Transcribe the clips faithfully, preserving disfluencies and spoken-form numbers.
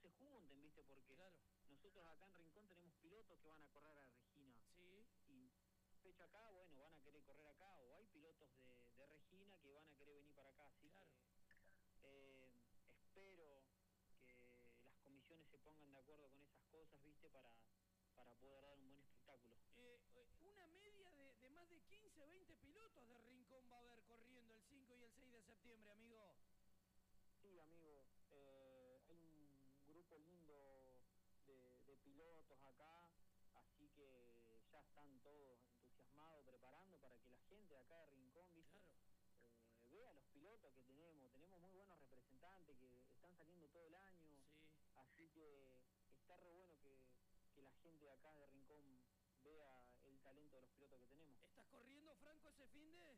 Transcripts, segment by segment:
se junten, ¿viste? Porque claro. nosotros acá en Rincón tenemos pilotos que van a correr a Regina. Sí. Y fecha acá, bueno, van a querer correr acá, o hay pilotos de, de Regina que van a querer venir para acá, así claro. que eh, espero que las comisiones se pongan de acuerdo con esas cosas, ¿viste? Para, para poder dar un buen espectáculo. Eh, una media de, de más de quince, veinte pilotos de Rincón va a haber corriendo el cinco y el seis de septiembre, amigo. Sí, amigo, eh, hay un grupo lindo de, de pilotos acá, así que ya están todos entusiasmados, preparando para que la gente de acá de Rincón, ¿viste? Claro. Eh, vea los pilotos que tenemos, tenemos muy buenos representantes que están saliendo todo el año, sí. Así que está re bueno que, que la gente de acá de Rincón vea el talento de los pilotos que tenemos. ¿Estás corriendo, Franco, ese fin de...?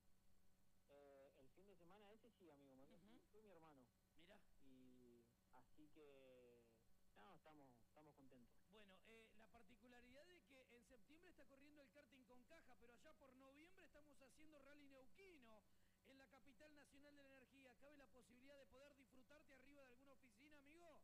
Eh, el fin de semana ese sí, amigo, uh-huh. Fue mi hermano. Mirá. Y así que, no, estamos, estamos contentos. Bueno, eh, la particularidad de que en septiembre está corriendo el karting con caja, pero allá por noviembre estamos haciendo Rally Neuquino en la capital nacional de la energía. ¿Cabe la posibilidad de poder disfrutarte arriba de alguna oficina, amigo?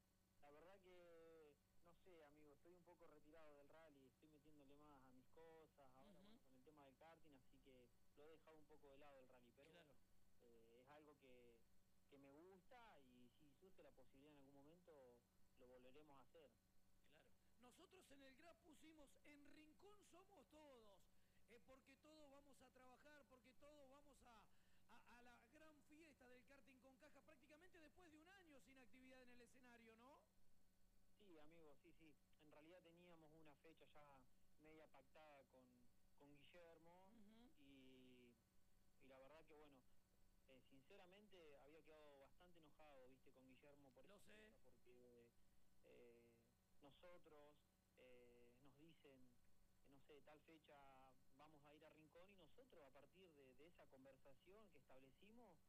La verdad que, no sé, amigo, estoy un poco retirado del rally, estoy metiéndole más a mis cosas, ahora uh-huh. bueno, con el tema del karting, así que lo he dejado un poco de lado el rally, pero claro. eh, es algo que, que me gusta y si surge la posibilidad en algún momento lo volveremos a hacer. Claro. Nosotros en el G R A F pusimos en Rincón somos todos, eh, porque todos vamos a trabajar, porque todos vamos a, a, a la gran fiesta del karting con caja, prácticamente después de un año sin actividad en el escenario, ¿no? Sí, amigo, sí, sí. En realidad teníamos una fecha ya media pactada con, con Guillermo uh-huh. y, y la verdad que, bueno, eh, sinceramente había quedado bastante enojado, viste, con Guillermo por Lo esa sé. fecha, porque eh, nosotros eh, nos dicen, eh, no sé, tal fecha vamos a ir a Rincón y nosotros a partir de, de esa conversación que establecimos...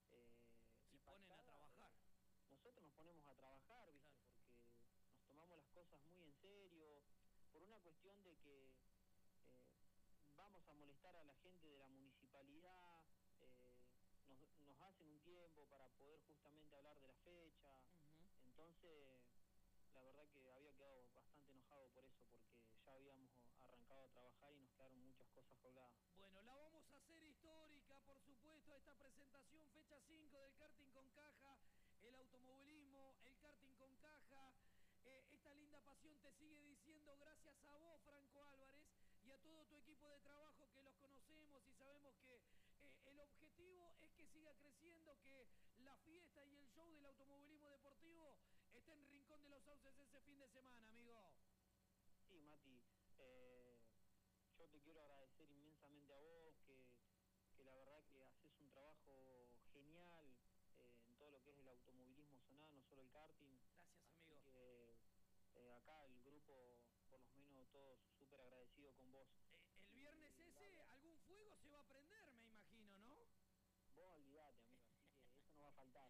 Eh, Se ponen pactada, a trabajar. Eh, nosotros nos ponemos a trabajar, viste, claro. Porque... tomamos las cosas muy en serio, por una cuestión de que eh, vamos a molestar a la gente de la municipalidad, eh, nos, nos hacen un tiempo para poder justamente hablar de la fecha, uh-huh. Entonces la verdad que había quedado bastante enojado por eso, porque ya habíamos arrancado a trabajar y nos quedaron muchas cosas colgadas. Bueno, la vamos a hacer histórica, por supuesto, esta presentación, fecha cinco del karting con caja, el automovilismo, el karting con caja. Eh, esta linda pasión te sigue diciendo gracias a vos, Franco Álvarez, y a todo tu equipo de trabajo que los conocemos y sabemos que eh, el objetivo es que siga creciendo, que la fiesta y el show del automovilismo deportivo esté en Rincón de los Sauces ese fin de semana, amigo. Sí, Mati, eh, yo te quiero agradecer inmensamente a vos, que, que la verdad que haces un trabajo genial, Eh, en todo lo que es el automovilismo zonal, no solo el karting. Gracias, Así amigo. Que, eh, acá el grupo, por lo menos todos súper agradecido con vos. Eh, el viernes y, ese, la... algún fuego se va a prender, me imagino, ¿no? Vos olvidate, amigo, así que eso no va a faltar.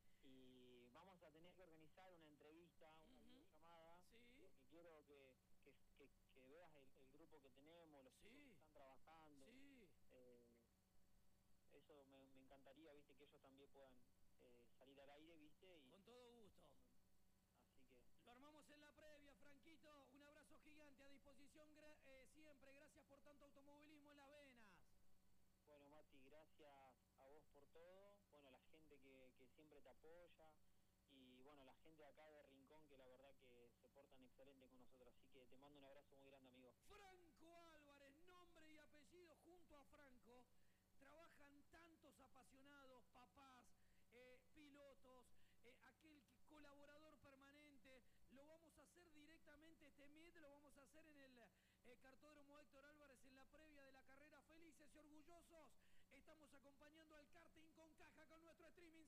Y vamos a tener que organizar una entrevista, una uh-huh. videollamada, sí. porque quiero que, que, que, que veas el, el grupo que tenemos, los sí. que están trabajando. Sí. Eh, eso me, me encantaría, viste, que ellos también puedan eh, salir al aire, viste. Y, con todo gusto. Así que... Lo armamos en la previa, Franquito. Un abrazo gigante a disposición gra- eh, siempre. Gracias por tanto automovilismo en las venas. Bueno, Mati, gracias a vos por todo. Bueno, la gente que, que siempre te apoya. Y bueno, la gente de acá de Rincón que la verdad que se portan excelente con nosotros. Así que te mando un abrazo muy grande, amigo. Franco Álvarez, nombre y apellido junto a Franco. Trabajan tantos apasionados, papás, eh, pilotos, eh, aquel que, colaborador permanente. Lo vamos a hacer directamente este miércoles, lo vamos a hacer en el eh, cartódromo Héctor Álvarez en la previa de la carrera. Felices y orgullosos, estamos acompañando al karting con caja con nuestro streaming.